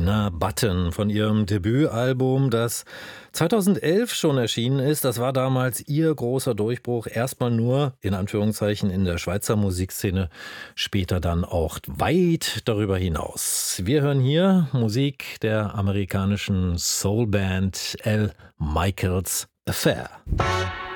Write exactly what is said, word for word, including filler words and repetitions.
Anna Button von ihrem Debütalbum, das zweitausendelf schon erschienen ist. Das war damals ihr großer Durchbruch. Erstmal nur, in Anführungszeichen, in der Schweizer Musikszene, später dann auch weit darüber hinaus. Wir hören hier Musik der amerikanischen Soulband Al Michaels Affair.